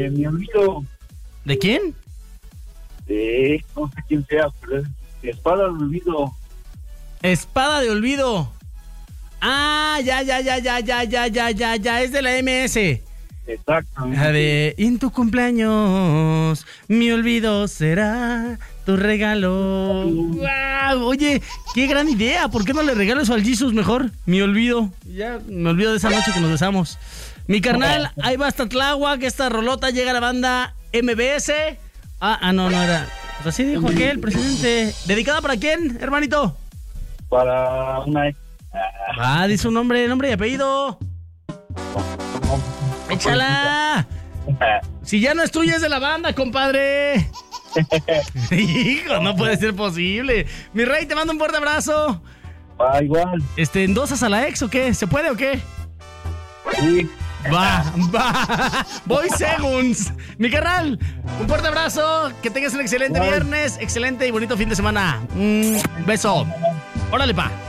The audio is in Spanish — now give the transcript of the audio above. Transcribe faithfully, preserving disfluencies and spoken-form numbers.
mi olvido. ¿De quién? De, no sé quién sea, pero es Espada de Olvido. Espada de Olvido. Ah, ya, ya, ya, ya, ya, ya, ya, ya, ya, es de la M S. Exactamente. La de, en tu cumpleaños, mi olvido será tu regalo. ¡Wow! Oye, qué gran idea. ¿Por qué no le regalo eso al Jesus mejor? Mi olvido. Ya me olvido de esa noche que nos besamos. Mi carnal, ahí va hasta Tláhuac, esta rolota llega a la banda M B S. Ah, ah, no, no era. Pues así dijo aquel presidente. ¿Dedicada para quién, hermanito? Para una ex. Ah, dice un nombre, nombre y apellido. ¡Échala! Si ya no es tuya, es de la banda, compadre. Hijo, no puede ser posible. Mi rey, te mando un fuerte abrazo. Ah, igual. Este, ¿endosas a la ex o qué? ¿Se puede o qué? Sí. Va, va. Voy segunds. Mi carnal, un fuerte abrazo. Que tengas un excelente viernes, excelente y bonito fin de semana. Un beso. Órale, pa.